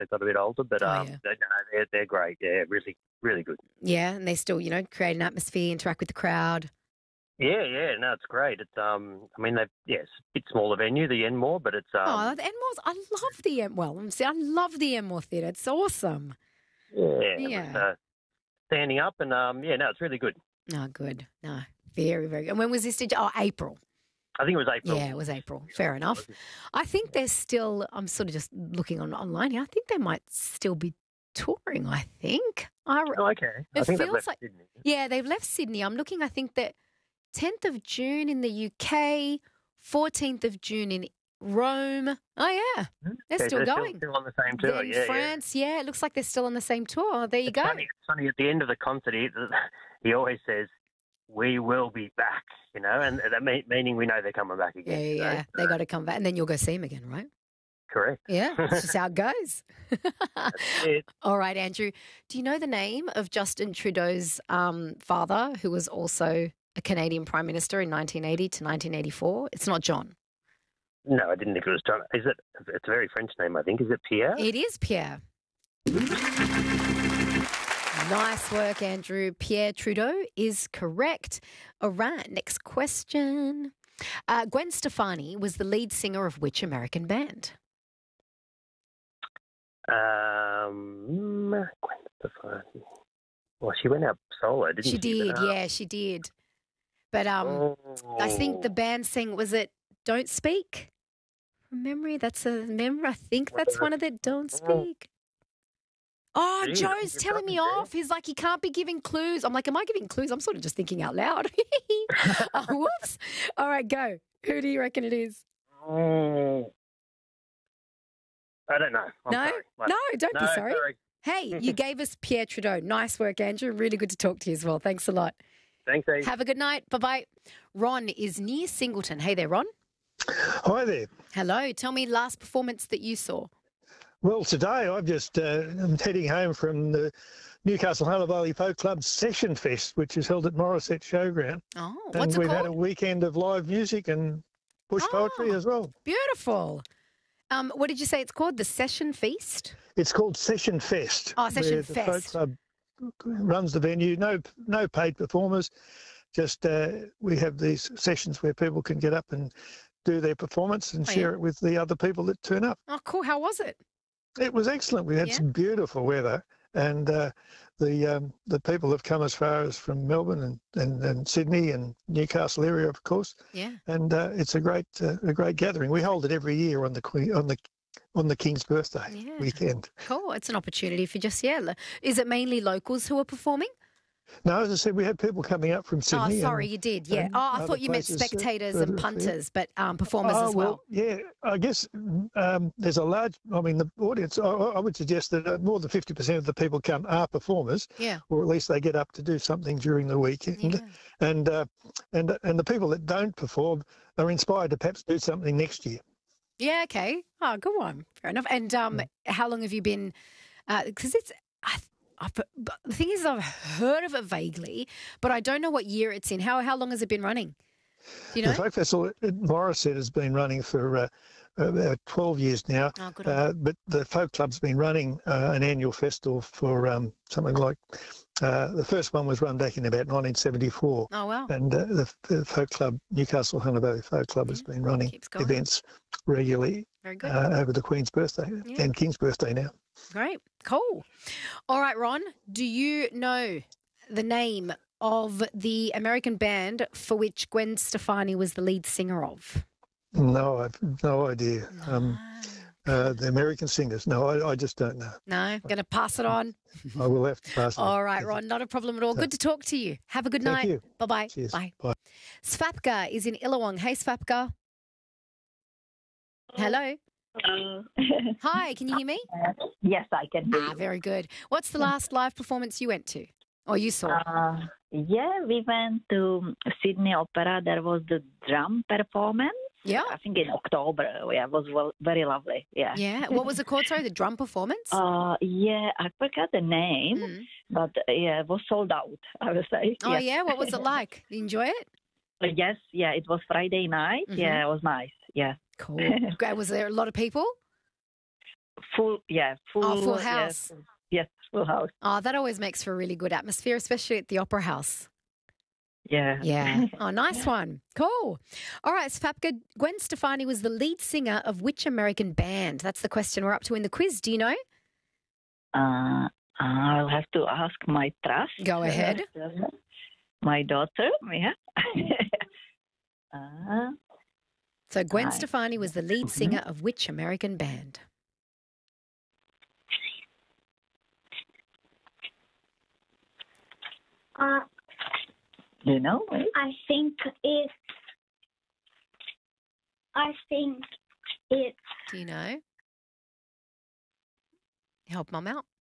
They've got a bit older, but yeah. they're great. Yeah, really, really good. Yeah, and they still, create an atmosphere, interact with the crowd. Yeah, no, it's great. It's it's a bit smaller venue, the Enmore, but it's the Enmore's, I love the I love the Enmore Theatre. It's awesome. Yeah. Standing up and it's really good. Oh, good. No, very, very good. And when was this? April. I think it was April. Yeah, it was April. Fair enough. I think they're still, I'm sort of just looking online here. I think they might still be touring, I think. Okay. I think they've left Sydney. Yeah, they've left Sydney. I'm looking, I think that 10th of June in the UK, 14th of June in Rome. Oh, yeah. They're still going. Still on the same tour, in France, it looks like they're still on the same tour. There you go. It's funny, at the end of the concert, he always says, "We will be back," and that meaning we know they're coming back again. Yeah. They got to come back, and then you'll go see them again, right? Correct. Yeah, that's just how it goes. That's it. All right, Andrew, do you know the name of Justin Trudeau's father, who was also a Canadian Prime Minister in 1980 to 1984? It's not John. No, I didn't think it was John. Is it? It's a very French name, I think. Is it Pierre? It is Pierre. Nice work, Andrew. Pierre Trudeau is correct. All right, next question. Gwen Stefani was the lead singer of which American band? Gwen Stefani. Well, she went out solo, didn't she? She did, yeah, she did. But I think the band sang, was it Don't Speak? From memory, I think that's one of the Don't Speak. Oh, Gee, Joe's telling me off. He's like, he can't be giving clues. I'm like, am I giving clues? I'm sort of just thinking out loud. Whoops. All right, go. Who do you reckon it is? I don't know. I'm sorry. No, don't be sorry. Hey, you gave us Pierre Trudeau. Nice work, Andrew. Really good to talk to you as well. Thanks a lot. Thanks, Eve. Have a good night. Bye-bye. Ron is near Singleton. Hey there, Ron. Hi there. Hello. Tell me last performance that you saw. Well, today I'm just I'm heading home from the Newcastle Hunter Valley Folk Club Session Fest, which is held at Morisset Showground. Oh, and what's it we've called? had a weekend of live music and bush poetry as well. Beautiful. What did you say it's called? The Session Feast? It's called Session Fest. Oh, Session where Fest. The Folk Club runs the venue. No paid performers. Just we have these sessions where people can get up and do their performance and share it with the other people that turn up. Oh, cool. How was it? It was excellent. We had some beautiful weather, and the people have come as far as from Melbourne and Sydney and Newcastle area, of course. Yeah. And it's a great gathering. We hold it every year on the King's birthday weekend. Cool. It's an opportunity for is it mainly locals who are performing? No, as I said, we had people coming up from Sydney. Oh, sorry, you did, yeah. I thought you meant spectators and punters, but performers as well. Yeah, I guess there's a large, the audience, I would suggest that more than 50% of the people come are performers, or at least they get up to do something during the weekend. Yeah. And the people that don't perform are inspired to perhaps do something next year. Yeah, okay. Oh, good one. Fair enough. And how long have you been, because it's... But the thing is, I've heard of it vaguely, but I don't know what year it's in. How long has it been running? Do you know? The Folk Festival at Morisset has been running for about 12 years now. Oh, good but the Folk Club's been running an annual festival for something like the first one was run back in about 1974. Oh, wow. And the Folk Club, Newcastle Hunter Valley Folk Club, has been running events regularly over the Queen's birthday and King's birthday now. Great. Cool. All right, Ron, do you know the name of the American band for which Gwen Stefani was the lead singer of? No, I've no idea. The American singers, no, I just don't know. No, going to pass it on. I will have to pass it on. All right, Ron, not a problem at all. Good to talk to you. Have a good night. You. Bye-bye. Cheers. Bye. Bye. Svapka is in Illawong. Hey, Svapka. Hello. Hi, can you hear me? Yes, I can hear you. Very good. What's the last live performance you went to or you saw? We went to Sydney Opera. There was the drum performance. Yeah. I think in October. Yeah, it was very lovely. Yeah. Yeah. What was it called? Sorry, the drum performance? I forgot the name, but it was sold out, I would say. Oh, yeah? What was it like? Did you enjoy it? Yes, it was Friday night. Mm-hmm. Yeah, it was nice. Yeah. Cool. Was there a lot of people? Full House. Yes, Full House. Oh, that always makes for a really good atmosphere, especially at the Opera House. Yeah. Yeah. Oh, nice one. Cool. All right, Svapka, Gwen Stefani was the lead singer of which American band? That's the question we're up to in the quiz. Do you know? I'll have to ask my trust. Go ahead. My daughter, yeah. So Gwen Stefani was the lead singer of which American band? Do you know? I think it's. Do you know? Help Mum out.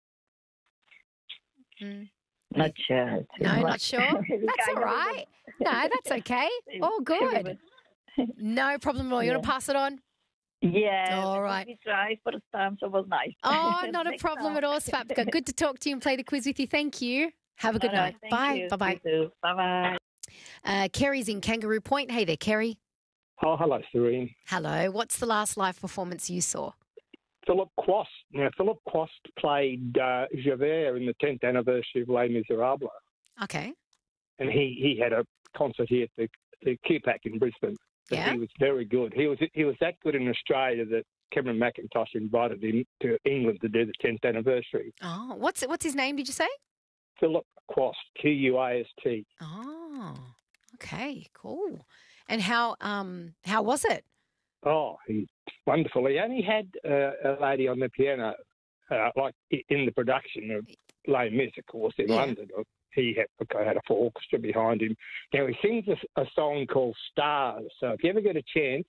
Not sure. No, not sure. That's all right. No, that's okay. All good. No problem at all. You want to pass it on? Yeah. All right. We tried first time, so it was nice. Oh, not a problem at all, Svapka. Good to talk to you and play the quiz with you. Thank you. Have a good night. Bye. Bye-bye. Bye-bye. Kerry's in Kangaroo Point. Hey there, Kerry. Oh, hello, Serene. Hello. What's the last live performance you saw? Philip Quast. Now, Philip Quast played Javert in the 10th anniversary of Les Miserables. Okay. And he had a concert here at the QPAC in Brisbane. Yeah. He was very good. He was that good in Australia that Cameron McIntosh invited him to England to do the 10th anniversary. Oh, what's his name, did you say? Philip Quast, Quast. Oh, okay, cool. And how was it? Oh, he's wonderful. He only had a lady on the piano, like in the production of Les Mis, of course, in London. He had a full orchestra behind him. Now, he sings a song called Stars. So if you ever get a chance,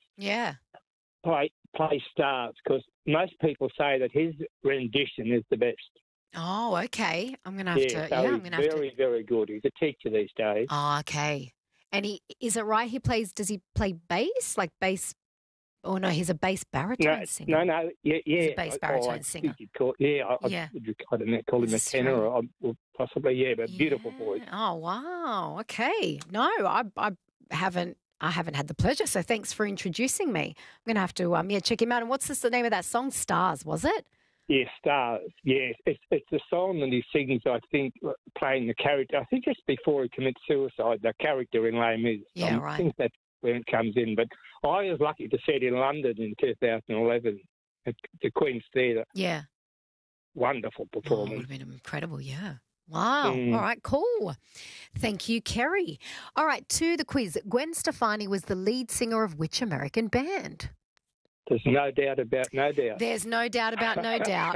play Stars, because most people say that his rendition is the best. Oh, okay. I'm going to have to. I'm going to have to. Very, very good. He's a teacher these days. Oh, okay. And is it right? Does he play bass? Like bass? Oh, no, he's a bass baritone singer. No. Yeah. He's a bass baritone singer. I don't know, call him a tenor or possibly, but beautiful voice. Oh, wow. Okay. No, I haven't had the pleasure, so thanks for introducing me. I'm going to have to check him out. And what's the name of that song? Stars, was it? Yeah, Stars. Yes, it's a song that he sings, I think, playing the character. I think just before he commits suicide, the character in Les Mis. Yeah, right. I think that's when it comes in. But I was lucky to see it in London in 2011 at the Queen's Theatre. Yeah. Wonderful performance. It would have been incredible, yeah. Wow. All right, cool. Thank you, Kerry. All right, to the quiz. Gwen Stefani was the lead singer of which American band? There's no doubt about no doubt. There's no doubt about no doubt.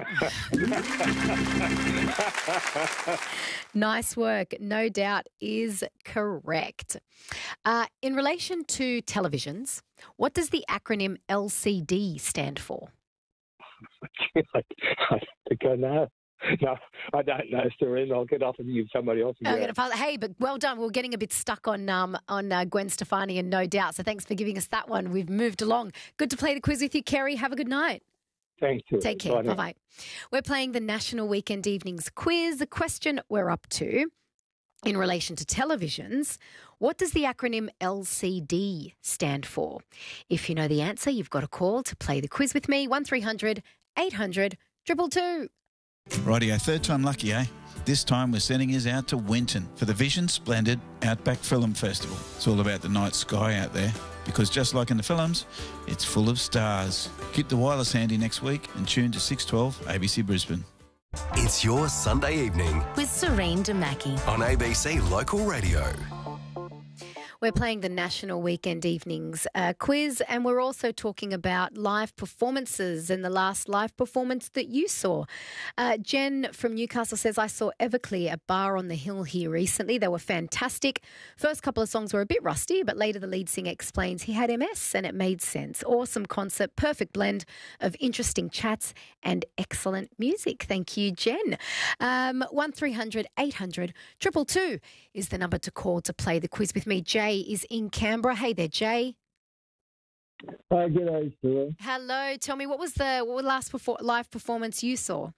Nice work. No doubt is correct. In relation to televisions, what does the acronym LCD stand for? I think I know. No, I don't know, Serene. I'll get off and give somebody else. Hey, but well done. We're getting a bit stuck on Gwen Stefani and No Doubt. So thanks for giving us that one. We've moved along. Good to play the quiz with you, Kerry. Have a good night. Thank you. Take care. Bye-bye. We're playing the National Weekend Evenings quiz. The question we're up to in relation to televisions, what does the acronym LCD stand for? If you know the answer, you've got a call to play the quiz with me, 1300 800 222. Rightio, third time lucky, eh? This time we're sending us out to Winton for the Vision Splendid Outback Film Festival. It's all about the night sky out there because just like in the films, it's full of stars. Keep the wireless handy next week and tune to 612 ABC Brisbane. It's your Sunday evening with Serene Damaki on ABC Local Radio. We're playing the National Weekend Evenings quiz, and we're also talking about live performances and the last live performance that you saw. Jen from Newcastle says, I saw Everclear at Bar on the Hill here recently. They were fantastic. First couple of songs were a bit rusty, but later the lead singer explains he had MS and it made sense. Awesome concert, perfect blend of interesting chats and excellent music. Thank you, Jen. 1300 800 222 is the number to call to play the quiz with me. Jay is in Canberra. Hey there, Jay. Hi, g'day, Stuart. Hello. Tell me, what was the last live performance you saw?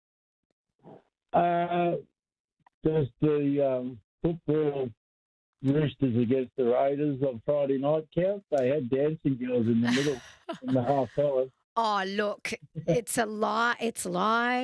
Just the football Roosters against the Raiders on Friday night count. They had dancing girls in the middle in the half hour. Oh, look, it's a lie. It's live.